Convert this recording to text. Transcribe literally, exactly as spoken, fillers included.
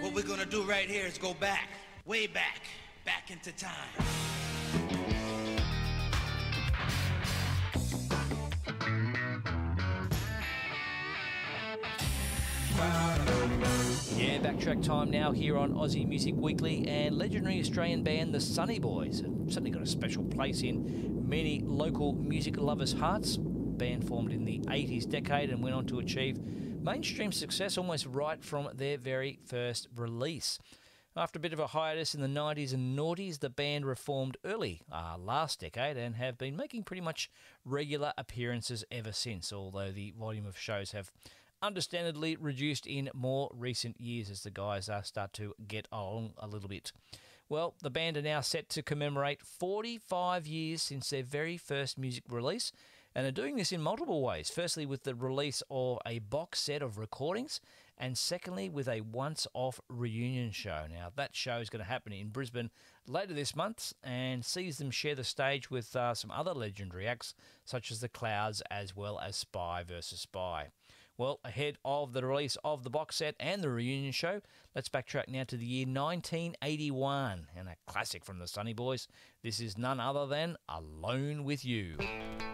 what we're gonna do right here is go back, way back, back into time. Yeah, backtrack time now here on Aussie Music Weekly, and legendary Australian band The Sunny Boys have certainly got a special place in many local music lovers' hearts. Band formed in the eighties decade and went on to achieve mainstream success almost right from their very first release. After a bit of a hiatus in the nineties and noughties, the band reformed early uh, last decade and have been making pretty much regular appearances ever since, although the volume of shows have understandably reduced in more recent years as the guys uh, start to get along a little bit. Well, the band are now set to commemorate forty-five years since their very first music release, and are doing this in multiple ways. Firstly, with the release of a box set of recordings, and secondly, with a once-off reunion show. Now, that show is going to happen in Brisbane later this month and sees them share the stage with uh, some other legendary acts, such as The Clouds, as well as Spy versus Spy. Well, ahead of the release of the box set and the reunion show, let's backtrack now to the year nineteen eighty-one, and a classic from the Sunny Boys. This is none other than Alone With You.